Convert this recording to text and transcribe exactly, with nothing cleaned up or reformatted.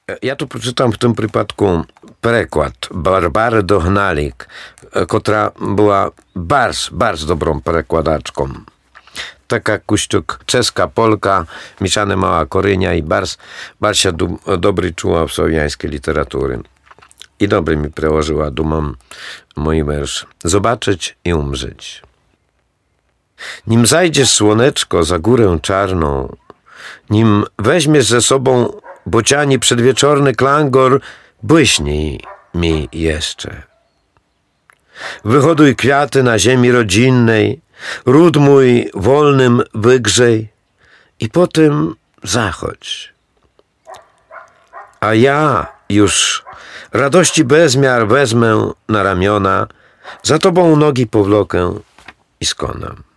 Ja tu przeczytam w tym przypadku przekład Barbary Dohnalik, która była bardzo, bardzo dobrą przekładaczką. Taka Kuściuk, czeska, Polka, mieszane mała Korynia i bardzo, bardzo do, dobry czuła w słowiańskiej literatury. I dobry mi przełożyła, dumam, mój wiersz. Zobaczyć i umrzeć. Nim zajdziesz słoneczko za górę czarną, nim weźmiesz ze sobą bociani przedwieczorny klangor, błyśnij mi jeszcze. Wyhoduj kwiaty na ziemi rodzinnej, ród mój wolnym wygrzej i potem zachodź. A ja już radości bezmiar wezmę na ramiona, za tobą nogi powlokę i skonam.